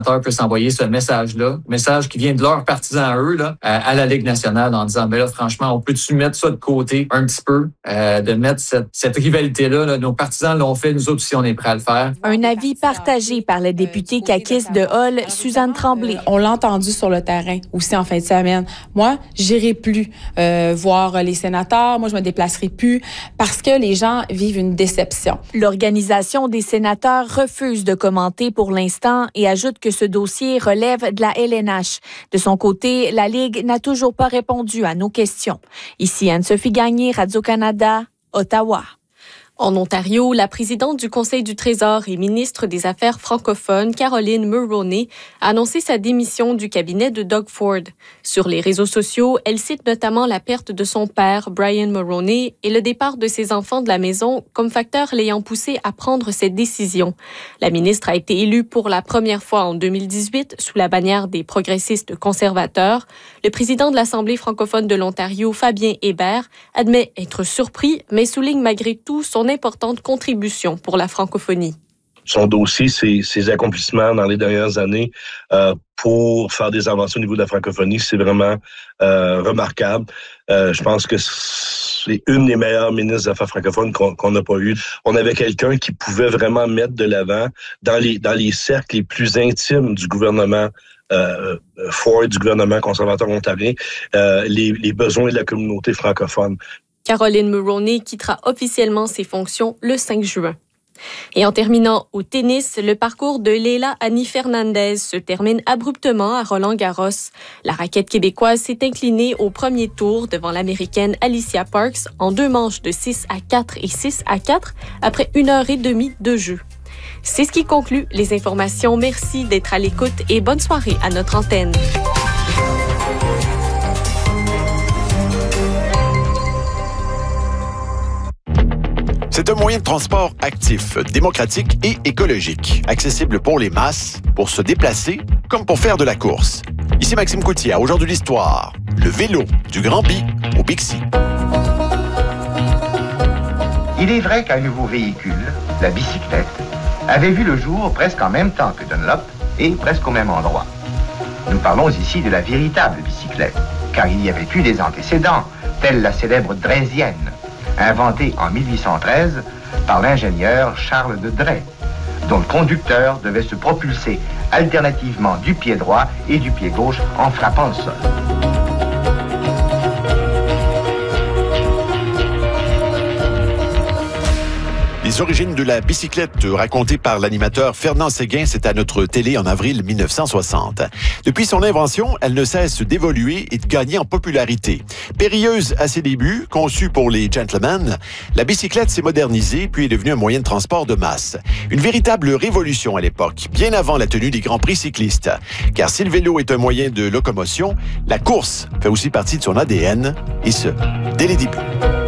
peut s'envoyer ce message-là, message qui vient de leurs partisans à eux, là, à la Ligue nationale en disant, là, franchement, on peut-tu mettre ça de côté un petit peu, de mettre cette rivalité-là, là, nos partisans l'ont fait, nous autres aussi, on est prêts à le faire. Un avis partagé par la députée caquiste de Hull, Suzanne Tremblay. On l'a entendu sur le terrain aussi en fin de semaine. Moi, j'irai plus voir les sénateurs. Moi, je me déplacerai plus parce que les gens vivent une déception. L'Organisation des sénateurs refuse de commenter pour l'instant et ajoute que ce dossier relève de la LNH. De son côté, la Ligue n'a toujours pas répondu à nos questions. Ici Anne-Sophie Gagné, Radio-Canada, Ottawa. En Ontario, la présidente du Conseil du Trésor et ministre des Affaires francophones, Caroline Mulroney, a annoncé sa démission du cabinet de Doug Ford. Sur les réseaux sociaux, elle cite notamment la perte de son père, Brian Mulroney, et le départ de ses enfants de la maison comme facteur l'ayant poussé à prendre cette décision. La ministre a été élue pour la première fois en 2018 sous la bannière des progressistes conservateurs. Le président de l'Assemblée francophone de l'Ontario, Fabien Hébert, admet être surpris, mais souligne malgré tout son importante contribution pour la francophonie. Son dossier, ses accomplissements dans les dernières années pour faire des avancées au niveau de la francophonie, c'est vraiment remarquable. Je pense que c'est une des meilleures ministres des Affaires francophones qu'on n'a pas eues. On avait quelqu'un qui pouvait vraiment mettre de l'avant dans les cercles les plus intimes du gouvernement Ford, du gouvernement conservateur ontarien, les besoins de la communauté francophone. Caroline Mulroney quittera officiellement ses fonctions le 5 juin. Et en terminant au tennis, le parcours de Leila Annie Fernandez se termine abruptement à Roland-Garros. La raquette québécoise s'est inclinée au premier tour devant l'Américaine Alicia Parks en 2 manches de 6-4 et 6-4 après 1h30 de jeu. C'est ce qui conclut les informations. Merci d'être à l'écoute et bonne soirée à notre antenne. C'est un moyen de transport actif, démocratique et écologique, accessible pour les masses, pour se déplacer comme pour faire de la course. Ici Maxime Coutier, au jour de l'histoire, le vélo du Grand Bi au Bixi. Il est vrai qu'un nouveau véhicule, la bicyclette, avait vu le jour presque en même temps que Dunlop et presque au même endroit. Nous parlons ici de la véritable bicyclette, car il y avait eu des antécédents, telle la célèbre Draysienne, inventée en 1813 par l'ingénieur Charles de Dray, dont le conducteur devait se propulser alternativement du pied droit et du pied gauche en frappant le sol. Les origines de la bicyclette racontées par l'animateur Fernand Séguin, c'est à notre télé en avril 1960. Depuis son invention, elle ne cesse d'évoluer et de gagner en popularité. Périlleuse à ses débuts, conçue pour les gentlemen, la bicyclette s'est modernisée puis est devenue un moyen de transport de masse. Une véritable révolution à l'époque, bien avant la tenue des grands prix cyclistes. Car si le vélo est un moyen de locomotion, la course fait aussi partie de son ADN, et ce, dès les débuts.